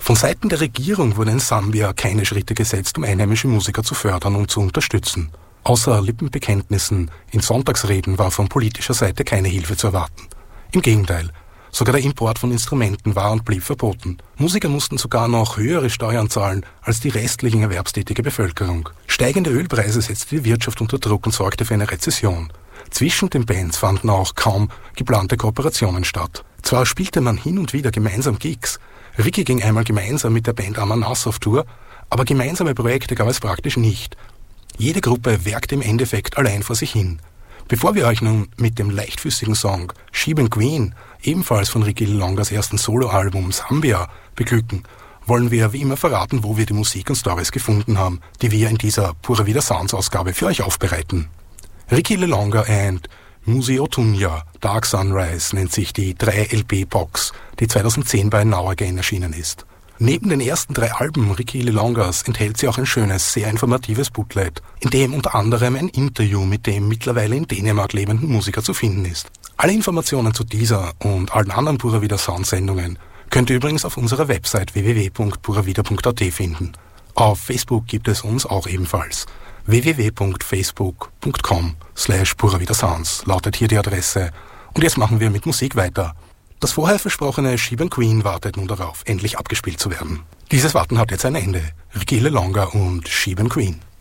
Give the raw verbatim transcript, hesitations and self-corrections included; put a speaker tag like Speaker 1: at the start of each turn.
Speaker 1: Von Seiten der Regierung wurden in Sambia keine Schritte gesetzt, um einheimische Musiker zu fördern und zu unterstützen. Außer Lippenbekenntnissen in Sonntagsreden war von politischer Seite keine Hilfe zu erwarten. Im Gegenteil, sogar der Import von Instrumenten war und blieb verboten. Musiker mussten sogar noch höhere Steuern zahlen als die restliche erwerbstätige Bevölkerung. Steigende Ölpreise setzte die Wirtschaft unter Druck und sorgte für eine Rezession. Zwischen den Bands fanden auch kaum geplante Kooperationen statt. Zwar spielte man hin und wieder gemeinsam Gigs, Ricky ging einmal gemeinsam mit der Band Amanas auf Tour, aber gemeinsame Projekte gab es praktisch nicht. Jede Gruppe werkte im Endeffekt allein vor sich hin. Bevor wir euch nun mit dem leichtfüßigen Song Sheep Queen, ebenfalls von Ricky Lilongas ersten Soloalbum Sambia, beglücken, wollen wir wie immer verraten, wo wir die Musik und Stories gefunden haben, die wir in dieser Pura Vida Sounds Ausgabe für euch aufbereiten. Ricky Lilonga and Musi Otunya Dark Sunrise nennt sich die drei L P-Box, die zweitausendzehn bei Now Again erschienen ist. Neben den ersten drei Alben Ricky Lilongas enthält sie auch ein schönes, sehr informatives Booklet, in dem unter anderem ein Interview mit dem mittlerweile in Dänemark lebenden Musiker zu finden ist. Alle Informationen zu dieser und allen anderen Pura Vida Sound Sendungen könnt ihr übrigens auf unserer Website w w w punkt pura vida punkt a t finden. Auf Facebook gibt es uns auch ebenfalls. w w w punkt facebook punkt com slash pura vida sounds lautet hier die Adresse. Und jetzt machen wir mit Musik weiter. Das vorher versprochene Sheep Queen wartet nun darauf, endlich abgespielt zu werden. Dieses Warten hat jetzt ein Ende. Ricky Lilonga und Sheep Queen.